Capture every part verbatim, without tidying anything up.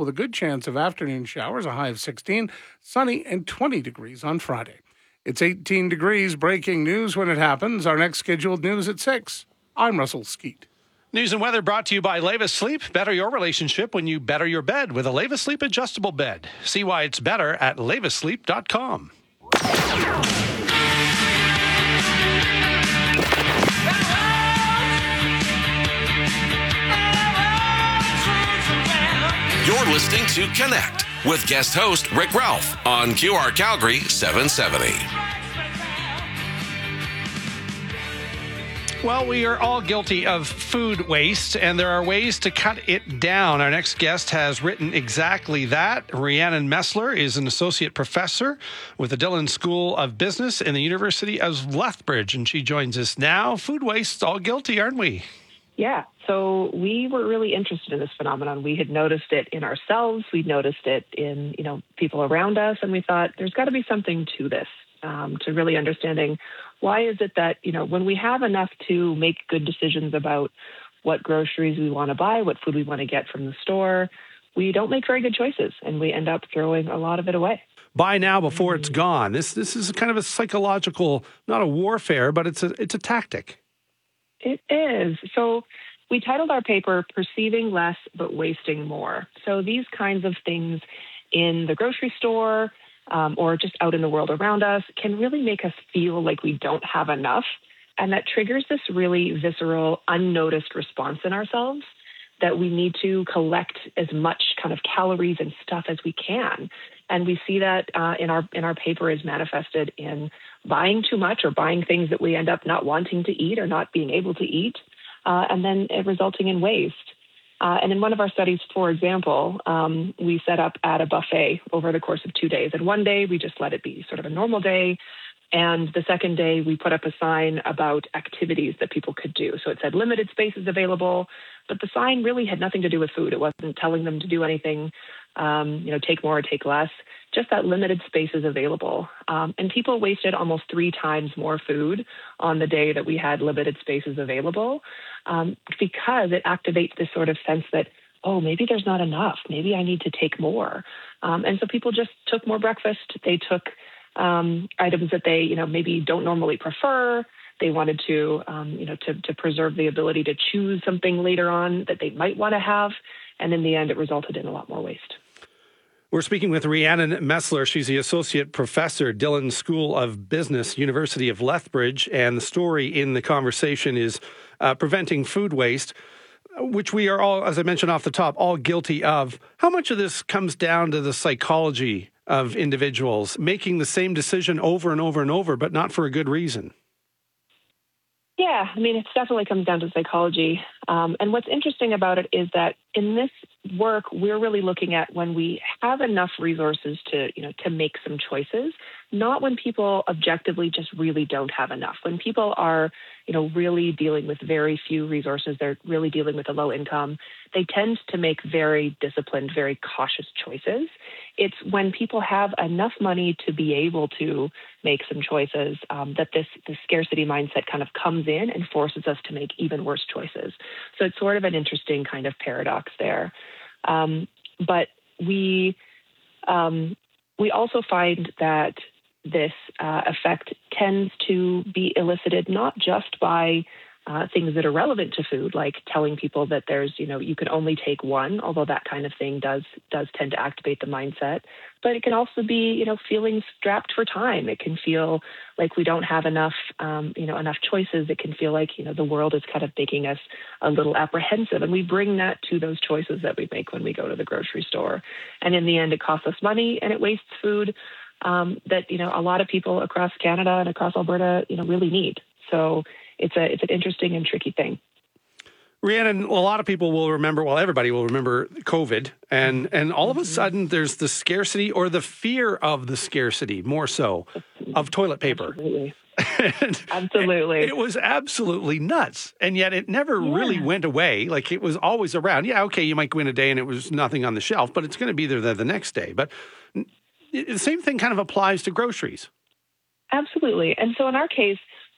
with a good chance of afternoon showers, a high of sixteen, sunny and twenty degrees on Friday. It's eighteen degrees. Breaking news when it happens. Our next scheduled news at six. I'm Russell Skeet. News and weather brought to you by Leva Sleep. Better your relationship when you better your bed with a Leva Sleep adjustable bed. See why it's better at leva sleep dot com. You're listening to Connect with guest host Rick Ralph on Q R Calgary seven seventy. Well, we are all guilty of food waste, and there are ways to cut it down. Our next guest has written exactly that. Rhiannon Messler is an associate professor with the Dillon School of Business in the University of Lethbridge, and she joins us now. Food waste, all guilty, aren't we? Yeah. So we were really interested in this phenomenon. We had noticed it in ourselves. We'd noticed it in, you know, people around us. And we thought there's got to be something to this, um, to really understanding why is it that, you know, when we have enough to make good decisions about what groceries we want to buy, what food we want to get from the store, we don't make very good choices and we end up throwing a lot of it away. Buy now before it's gone. This this is kind of a psychological, not a warfare, but it's a it's a tactic. It is. So we titled our paper, Perceiving Less But Wasting More. So these kinds of things in the grocery store um, or just out in the world around us can really make us feel like we don't have enough. And that triggers this really visceral, unnoticed response in ourselves that we need to collect as much kind of calories and stuff as we can. And we see that uh, in our in our paper is manifested in buying too much or buying things that we end up not wanting to eat or not being able to eat, uh, and then it resulting in waste. Uh, and in one of our studies, for example, um, we set up at a buffet over the course of two days. And one day we just let it be sort of a normal day. And the second day we put up a sign about activities that people could do. So it said limited spaces available, but the sign really had nothing to do with food. It wasn't telling them to do anything, um, you know, take more or take less, just that limited spaces available. Um, and people wasted almost three times more food on the day that we had limited spaces available um, because it activates this sort of sense that, oh, maybe there's not enough. Maybe I need to take more. Um, and so people just took more breakfast. They took um, items that they, you know, maybe don't normally prefer. They wanted to, um, you know, to, to preserve the ability to choose something later on that they might want to have. And in the end, it resulted in a lot more waste. We're speaking with Rhiannon Messler. She's the associate professor, Dillon School of Business, University of Lethbridge. And the story in the conversation is uh, preventing food waste, which we are all, as I mentioned off the top, all guilty of. How much of this comes down to the psychology of individuals making the same decision over and over and over, but not for a good reason? Yeah, I mean, it definitely comes down to psychology. Um, and what's interesting about it is that in this work, we're really looking at when we have enough resources to, you know, to make some choices, not when people objectively just really don't have enough. When people are, you know, really dealing with very few resources, they're really dealing with a low income, they tend to make very disciplined, very cautious choices. It's when people have enough money to be able to make some choices um, that this, this scarcity mindset kind of comes in and forces us to make even worse choices. So it's sort of an interesting kind of paradox there. Um, but we um, we also find that this uh, effect tends to be elicited not just by uh, things that are relevant to food, like telling people that there's, you know, you can only take one, although that kind of thing does does tend to activate the mindset. But it can also be, you know, feeling strapped for time. It can feel like we don't have enough, um, you know, enough choices. It can feel like, you know, the world is kind of making us a little apprehensive. And we bring that to those choices that we make when we go to the grocery store. And in the end, it costs us money and it wastes food um, that, you know, a lot of people across Canada and across Alberta, you know, really need. So it's a it's an interesting and tricky thing. Rhiannon, a lot of people will remember, well, everybody will remember COVID, and, and all of a sudden there's the scarcity or the fear of the scarcity, more so, of toilet paper. Absolutely. and, absolutely. And it was absolutely nuts, and yet it never yeah. really went away. Like, it was always around. Yeah, okay, you might go in a day and it was nothing on the shelf, but it's going to be there the, the next day. But the same thing kind of applies to groceries. Absolutely. And so in our case,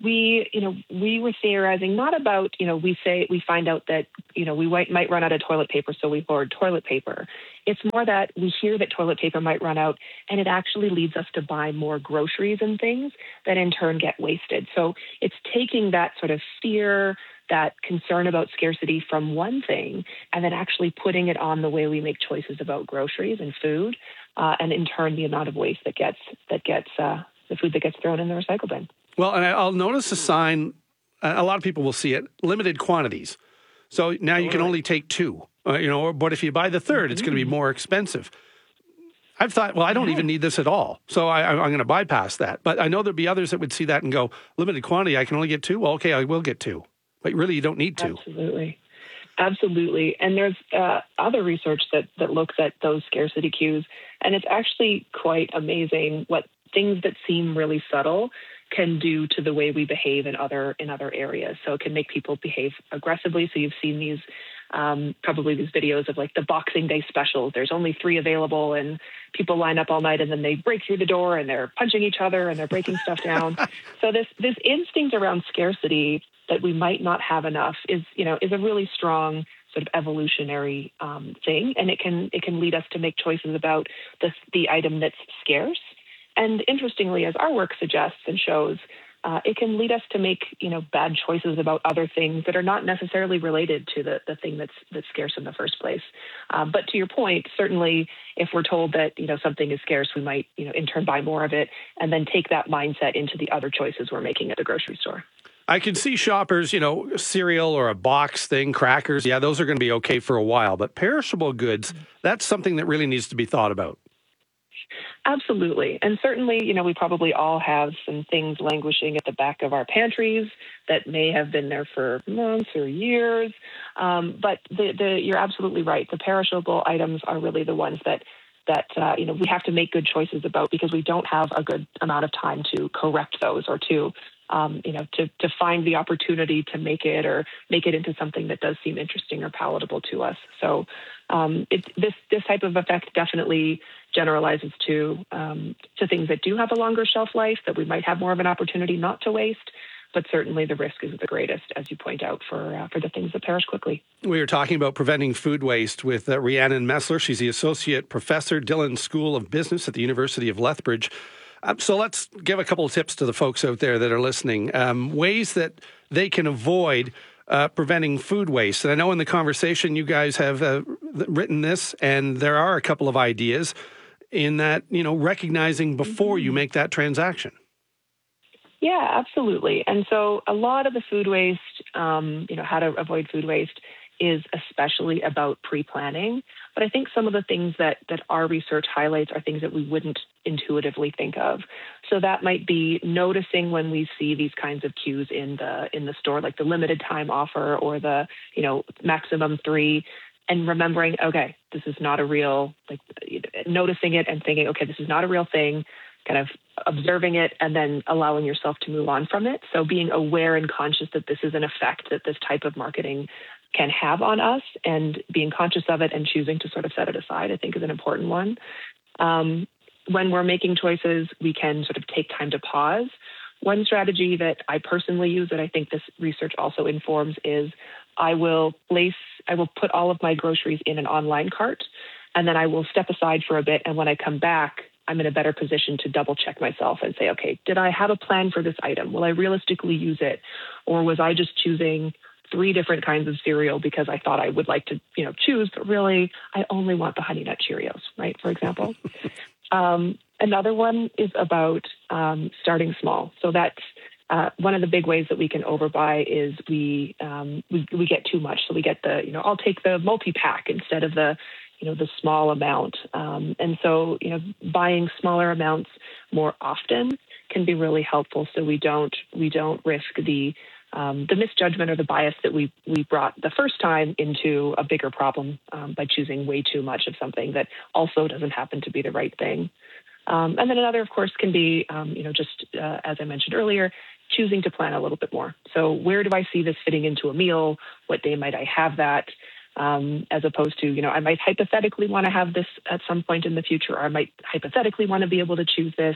we, you know, we were theorizing not about, you know, we say we find out that, you know, we might, might run out of toilet paper, so we hoard toilet paper. It's more that we hear that toilet paper might run out, and it actually leads us to buy more groceries and things that in turn get wasted. So it's taking that sort of fear, that concern about scarcity from one thing, and then actually putting it on the way we make choices about groceries and food, uh, and in turn the amount of waste that gets that gets uh, the food that gets thrown in the recycle bin. Well, and I'll notice a sign, a lot of people will see it, limited quantities. So now you can only take two, uh, you know, but if you buy the third, mm-hmm. it's going to be more expensive. I've thought, well, I don't yeah. even need this at all. So I, I'm going to bypass that. But I know there'd be others that would see that and go, limited quantity, I can only get two? Well, okay, I will get two. But really, you don't need to. Absolutely. Absolutely. And there's uh, other research that, that looks at those scarcity cues. And it's actually quite amazing what things that seem really subtle can do to the way we behave in other in other areas. So it can make people behave aggressively. So you've seen these, um, probably these videos of like the Boxing Day specials. There's only three available and people line up all night and then they break through the door and they're punching each other and they're breaking stuff down. So this this instinct around scarcity that we might not have enough is, you know, is a really strong sort of evolutionary um, thing. And it can it can lead us to make choices about the the item that's scarce. And interestingly, as our work suggests and shows, uh, it can lead us to make, you know, bad choices about other things that are not necessarily related to the, the thing that's that's scarce in the first place. Uh, but to your point, certainly, if we're told that, you know, something is scarce, we might, you know, in turn buy more of it and then take that mindset into the other choices we're making at the grocery store. I can see shoppers, you know, cereal or a box thing, crackers. Yeah, those are going to be okay for a while. But perishable goods, that's something that really needs to be thought about. Absolutely. And certainly, you know, we probably all have some things languishing at the back of our pantries that may have been there for months or years. Um, but the, the, you're absolutely right. The perishable items are really the ones that, that uh, you know, we have to make good choices about because we don't have a good amount of time to correct those or to Um, you know, to, to find the opportunity to make it or make it into something that does seem interesting or palatable to us. So um, it, this this type of effect definitely generalizes to um, to things that do have a longer shelf life that we might have more of an opportunity not to waste. But certainly the risk is the greatest, as you point out, for uh, for the things that perish quickly. We were talking about preventing food waste with uh, Rhiannon Messler. She's the Associate Professor, Dillon School of Business at the University of Lethbridge. Um, so let's give a couple of tips to the folks out there that are listening. Um, ways that they can avoid uh, preventing food waste. And I know in the conversation you guys have uh, written this, and there are a couple of ideas in that, you know, recognizing before you make that transaction. Yeah, absolutely. And so a lot of the food waste, um, you know, how to avoid food waste is especially about pre-planning. But I think some of the things that, that our research highlights are things that we wouldn't intuitively think of. So that might be noticing when we see these kinds of cues in the in the store, like the limited time offer or the, you know, maximum three, and remembering, okay, this is not a real, like noticing it and thinking, okay, this is not a real thing, kind of observing it and then allowing yourself to move on from it. So being aware and conscious that this is an effect that this type of marketing can have on us and being conscious of it and choosing to sort of set it aside, I think is an important one. Um, when we're making choices, we can sort of take time to pause. One strategy that I personally use that I think this research also informs is I will place, I will put all of my groceries in an online cart, and then I will step aside for a bit. And when I come back, I'm in a better position to double check myself and say, okay, did I have a plan for this item? Will I realistically use it? Or was I just choosing three different kinds of cereal because I thought I would like to, you know, choose, but really I only want the Honey Nut Cheerios, right? For example. um, another one is about um, starting small. So that's uh, one of the big ways that we can overbuy is we, um, we we get too much. So we get the, you know, I'll take the multi-pack instead of the, you know, the small amount. Um, and so, you know, buying smaller amounts more often can be really helpful. So we don't we don't risk the Um, the misjudgment or the bias that we we brought the first time into a bigger problem um, by choosing way too much of something that also doesn't happen to be the right thing. Um, and then another, of course, can be, um, you know, just uh, as I mentioned earlier, choosing to plan a little bit more. So where do I see this fitting into a meal? What day might I have that? Um, as opposed to, you know, I might hypothetically want to have this at some point in the future, or I might hypothetically want to be able to choose this.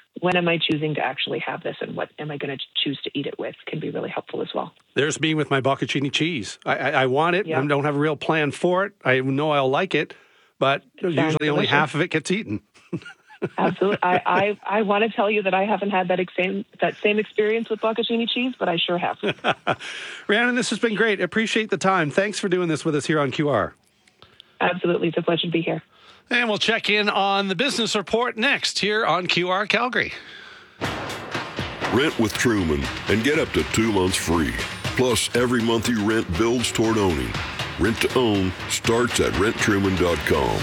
when am I choosing to actually have this and what am I going to choose to eat it with can be really helpful as well. There's me with my bocconcini cheese. I, I, I want it. Yeah. I don't have a real plan for it. I know I'll like it, but usually delicious. only half of it gets eaten. Absolutely. I, I, I want to tell you that I haven't had that same that same experience with bocconcini cheese, but I sure have. Rhiannon, this has been great. Appreciate the time. Thanks for doing this with us here on Q R. Absolutely. It's a pleasure to be here. And we'll check in on the business report next here on Q R Calgary. Rent with Truman and get up to two months free. Plus, every month you rent builds toward owning. Rent to own starts at rent truman dot com.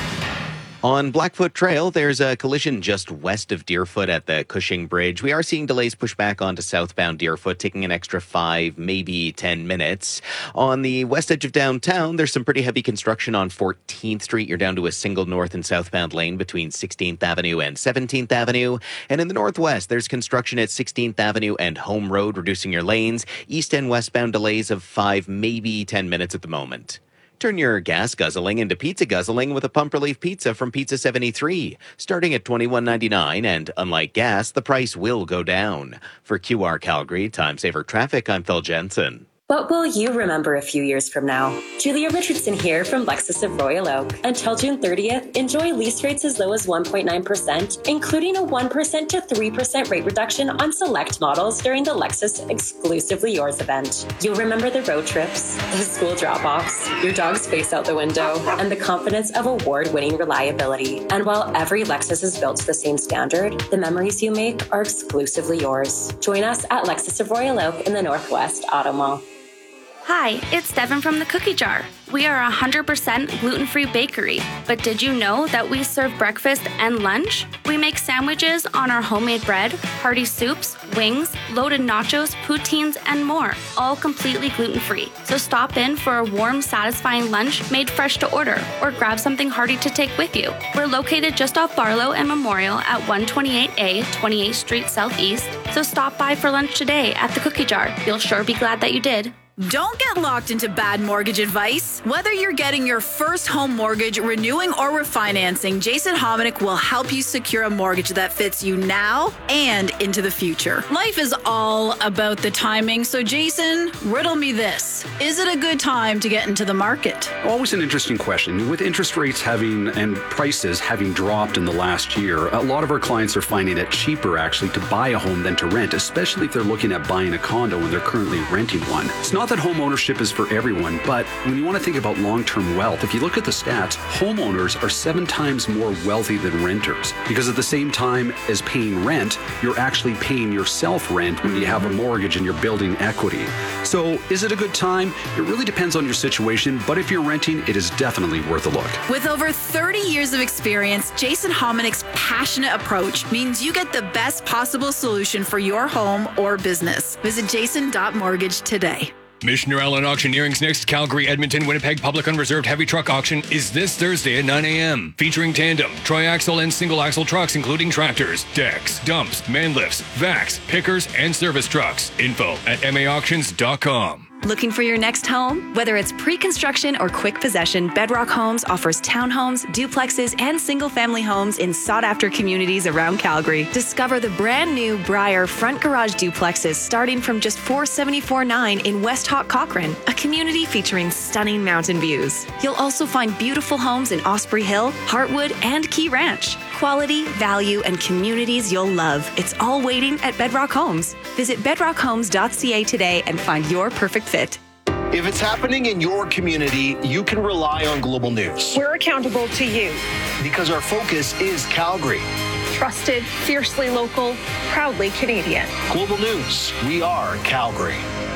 On Blackfoot Trail, there's a collision just west of Deerfoot at the Cushing Bridge. We are seeing delays push back onto southbound Deerfoot, taking an extra five, maybe ten minutes. On the west edge of downtown, there's some pretty heavy construction on fourteenth Street. You're down to a single north and southbound lane between sixteenth Avenue and seventeenth Avenue. And in the northwest, there's construction at sixteenth Avenue and Home Road, reducing your lanes. East and westbound delays of five, maybe ten minutes at the moment. Turn your gas guzzling into pizza guzzling with a pump relief pizza from Pizza seventy-three, starting at twenty-one ninety-nine, and unlike gas, the price will go down. For Q R Calgary Time Saver Traffic, I'm Phil Jensen. What will you remember a few years from now? Julia Richardson here from Lexus of Royal Oak. Until June thirtieth, enjoy lease rates as low as one point nine percent, including a one percent to three percent rate reduction on select models during the Lexus Exclusively Yours event. You'll remember the road trips, the school drop-offs, your dog's face out the window, and the confidence of award-winning reliability. And while every Lexus is built to the same standard, the memories you make are exclusively yours. Join us at Lexus of Royal Oak in the Northwest Auto Mall. Hi, it's Devin from the Cookie Jar. We are a one hundred percent gluten-free bakery, but did you know that we serve breakfast and lunch? We make sandwiches on our homemade bread, hearty soups, wings, loaded nachos, poutines, and more, all completely gluten-free. So stop in for a warm, satisfying lunch made fresh to order, or grab something hearty to take with you. We're located just off Barlow and Memorial at one twenty-eight A, twenty-eighth Street Southeast, so stop by for lunch today at the Cookie Jar. You'll sure be glad that you did. Don't get locked into bad mortgage advice. Whether you're getting your first home mortgage, renewing, or refinancing, Jason Hominick will help you secure a mortgage that fits you now and into the future. Life is all about the timing, so Jason, riddle me this. Is it a good time to get into the market? Always an interesting question. With interest rates having and prices having dropped in the last year, a lot of our clients are finding it cheaper actually to buy a home than to rent, especially if they're looking at buying a condo and they're currently renting one. It's not that home ownership is for everyone, but when you want to think about long-term wealth, if you look at the stats, homeowners are seven times more wealthy than renters, because at the same time as paying rent, you're actually paying yourself rent when you have a mortgage and you're building equity. So is it a good time? It really depends on your situation, but if you're renting, it is definitely worth a look. With over thirty years of experience, Jason Hominick's passionate approach means you get the best possible solution for your home or business. Visit jason dot mortgage today. Missioner Allen Auctioneering's next Calgary, Edmonton, Winnipeg Public Unreserved Heavy Truck Auction is this Thursday at nine a.m. Featuring tandem, triaxle, and single-axle trucks, including tractors, decks, dumps, man lifts, vacs, pickers, and service trucks. Info at m a auctions dot com. Looking for your next home? Whether it's pre-construction or quick possession, Bedrock Homes offers townhomes, duplexes, and single-family homes in sought-after communities around Calgary. Discover the brand-new Briar front garage duplexes starting from just four hundred seventy-four dollars and nine cents in West Hawk Cochrane, a community featuring stunning mountain views. You'll also find beautiful homes in Osprey Hill, Heartwood, and Key Ranch. Quality, value, and communities you'll love. It's all waiting at Bedrock Homes. Visit bedrock homes dot c a today and find your perfect fit. If it's happening in your community, you can rely on Global News. We're accountable to you. Because our focus is Calgary. Trusted, fiercely local, proudly Canadian. Global News, we are Calgary.